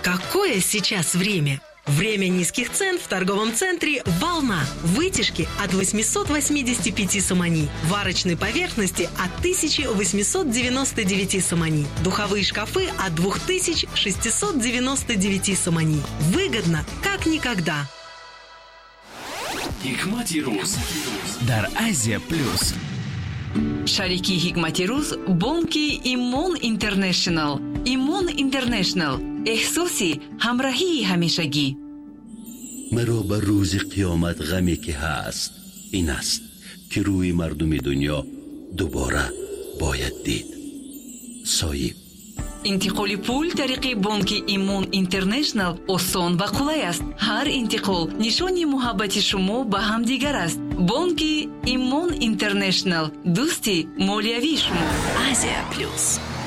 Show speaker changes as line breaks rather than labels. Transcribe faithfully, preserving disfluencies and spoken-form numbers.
Какое сейчас время? Время низких цен в торговом центре «Волна». Вытяжки от восемьсот восемьдесят пять сомани. Варочной поверхности от тысяча восемьсот девяносто девять сомани. Духовые шкафы от две тысячи шестьсот девяносто девять сомани. Выгодно, как никогда.
Hikmati Ruz дар Азия Плюс.
Шарики Hikmati Ruz бонки Имон Интернешнл. Имон Интернешнл. احساسی همراهی همیشگی.
مرا بر روز قیامت غمی که هست این است که روی مردم دنیا دوباره باید دید. صایب.
انتقال پول طریق بانک ایمون اینترنشنل آسان و قلای است. هر انتقال نشانی محبت شما به هم دیگر است. بانک ایمون اینترنشنل، دوستی مالیوی شما. آسیا پلوس.